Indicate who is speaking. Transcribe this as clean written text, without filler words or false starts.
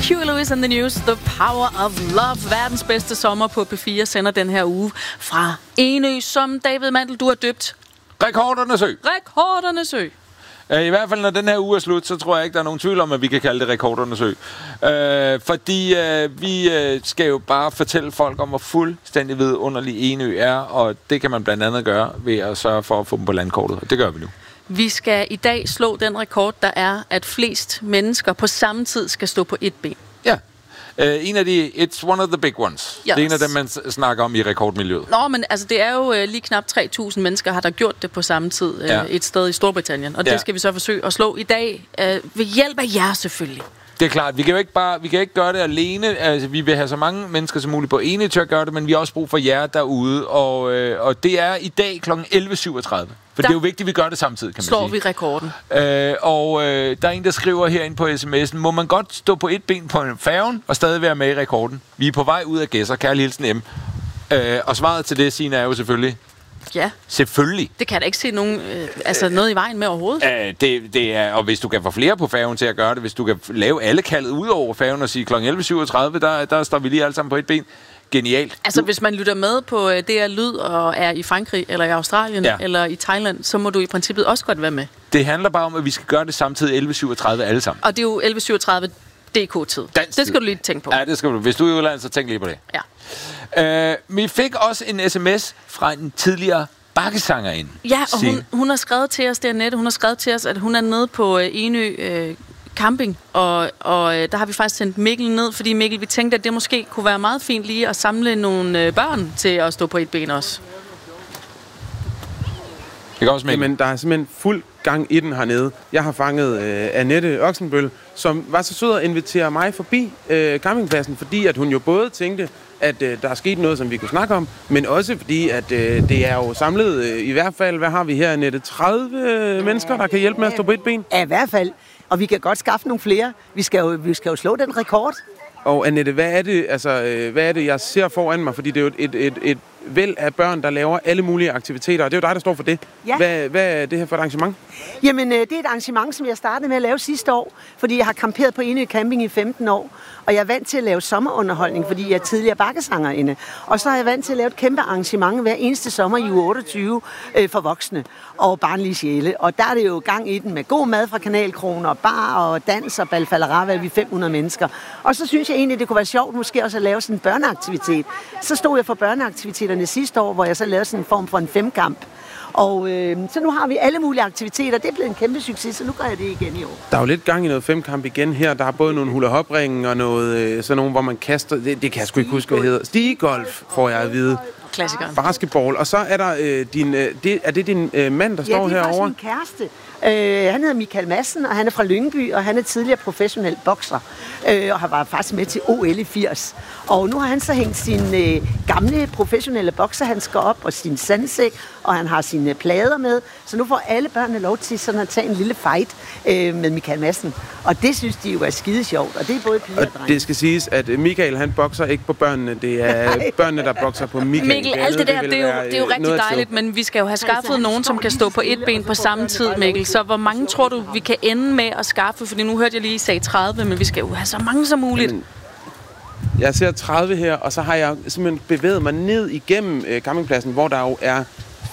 Speaker 1: Huey Lewis and the News, The Power of Love. Verdens bedste sommer på P4 sender den her uge fra Enø, som David Mandel, du har døbt
Speaker 2: Rekordernes Ø.
Speaker 1: Rekordernes Ø.
Speaker 2: I hvert fald, når den her uge er slut, så tror jeg ikke, der er nogen tvivl om, at vi kan kalde det Rekordernes Ø. Fordi vi skal jo bare fortælle folk om, hvor fuldstændig vidunderlig Enø er, og det kan man blandt andet gøre ved at sørge for at få dem på landkortet, og det gør vi nu. Vi
Speaker 1: skal i dag slå den rekord, der er, at flest mennesker på samme tid skal stå på et ben.
Speaker 2: Ja. It's one of the big ones. Yes. Det er en af dem, man snakker om i rekordmiljøet.
Speaker 1: Nå, men altså, det er jo lige knap 3.000 mennesker, har der gjort det på samme tid et sted i Storbritannien. Og det skal vi så forsøge at slå i dag ved hjælp af jer selvfølgelig.
Speaker 2: Det er klart. Vi kan ikke gøre det alene. Altså, vi vil have så mange mennesker som muligt på ene til at gøre det, men vi har også brug for jer derude. Og det er i dag kl. 11.37. For det er jo vigtigt, at vi gør det samtidig, kan man sige.
Speaker 1: Slår vi rekorden.
Speaker 2: Der er en, der skriver herinde på sms'en, må man godt stå på et ben på en færgen og stadig være med i rekorden? Vi er på vej ud af Gæsser. Kærlig hilsen M. Og svaret til det, Signe, er jo selvfølgelig...
Speaker 1: Ja.
Speaker 2: Selvfølgelig.
Speaker 1: Det kan jeg da ikke se nogen, noget i vejen med overhovedet.
Speaker 2: Det er, og hvis du kan få flere på færgen til at gøre det, hvis du kan lave alle kaldet ud over færgen og sige kl. 11.37, der står vi lige alle sammen på et ben. Genialt.
Speaker 1: Altså, hvis man lytter med på DR Lyd og er i Frankrig, eller i Australien, eller i Thailand, så må du i princippet også godt være med.
Speaker 2: Det handler bare om, at vi skal gøre det samtidig 11.37 alle sammen.
Speaker 1: Og det er jo 11.37 DK-tid. Det skal du lige tænke på.
Speaker 2: Ja, det skal du. Hvis du er i udlandet, så tænk lige på det.
Speaker 1: Ja.
Speaker 2: Vi fik også en sms fra en tidligere bakkesangerinde.
Speaker 1: Ja, og hun har skrevet til os, det er Annette, hun har skrevet til os, at hun er nede på Enø camping, og der har vi faktisk sendt Mikkel ned, fordi Mikkel, vi tænkte, at det måske kunne være meget fint lige at samle nogle børn til at stå på et ben også.
Speaker 2: Det også, Mikkel.
Speaker 3: Jamen, der er simpelthen fuld gang i den hernede. Jeg har fanget Annette Oksenbøl, som var så sød at invitere mig forbi campingpladsen, fordi at hun jo både tænkte, at der er sket noget, som vi kunne snakke om, men også fordi, at det er jo samlet, i hvert fald, hvad har vi her, Annette? 30 mennesker, der kan hjælpe med at stå på et ben?
Speaker 4: Ja, i hvert fald. Og vi kan godt skaffe nogle flere. Vi skal jo slå den rekord.
Speaker 3: Og Annette, hvad er det, jeg ser foran mig? Fordi det er jo et væld af børn, der laver alle mulige aktiviteter, og det er jo dig, der står for det.
Speaker 4: Ja.
Speaker 3: Hvad er det her for et arrangement?
Speaker 4: Jamen, det er et arrangement, som jeg startede med at lave sidste år, fordi jeg har camperet på Enø Camping i 15 år, og jeg er vant til at lave sommerunderholdning, fordi jeg er tidligere bakkesangerinde. Og så er jeg vant til at lave et kæmpe arrangement hver eneste sommer i uge 28 for voksne og barnlige sjæle. Og der er det jo gang i den med god mad fra Kanalkroner, bar og dans og balfallerava, vi er 500 mennesker. Og så synes jeg egentlig, det kunne være sjovt måske også at lave sådan en børneaktivitet. Så stod jeg for børneaktiviteterne sidste år, hvor jeg så lavede sådan en form for en femkamp. Og så nu har vi alle mulige aktiviteter. Det er blevet en kæmpe succes, så nu gør jeg det igen i år.
Speaker 3: Der er jo lidt gang i noget femkamp igen her. Der er både nogle hula-hop-ringe og noget, sådan nogle, hvor man kaster... Det kan jeg sgu ikke huske, hvad det hedder. Stigegolf, får jeg at vide.
Speaker 1: Klassikeren.
Speaker 3: Basketball. Og så er der er det din mand, der står herovre?
Speaker 4: Ja, det er faktisk min kæreste. Han hedder Michael Madsen, og han er fra Lyngby, og han er tidligere professionel bokser, og har været faktisk med til OL i 80. Og nu har han så hængt sine gamle professionelle bokserhandsker op, og sin sandsæk, og han har sine plader med, så nu får alle børnene lov til sådan at tage en lille fight med Michael Madsen. Og det synes de jo er skide sjovt, og det er både piger og drenge.
Speaker 3: Det skal siges, at Michael, han bokser ikke på børnene, det er børnene, der bokser på Michael.
Speaker 1: Mikkel, alt det der, det er jo rigtig dejligt, men vi skal jo have skaffet nogen, som kan stå på et ben på samme tid, Mikkel. Så hvor mange tror du, vi kan ende med at skaffe? Fordi nu hørte jeg lige, I sagde 30, men vi skal jo have så mange som muligt.
Speaker 3: Jamen, jeg ser 30 her, og så har jeg simpelthen bevæget mig ned igennem campingpladsen, hvor der jo er